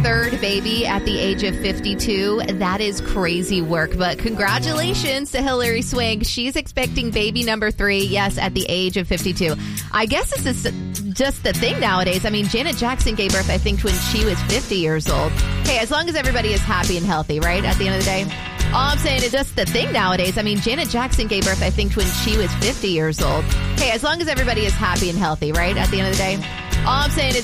third baby at the age of 52. That is crazy work, but congratulations to Hilary Swank. She's expecting baby number 3, yes, at the age of 52. I guess this is just the thing nowadays. I mean, Janet Jackson gave birth, I think, when she was 50 years old. Hey, as long as everybody is happy and healthy, right, at the end of the day? All I'm saying is just the thing nowadays. I mean, Janet Jackson gave birth, I think, when she was 50 years old. Hey, as long as everybody is happy and healthy, right, at the end of the day? All I'm saying is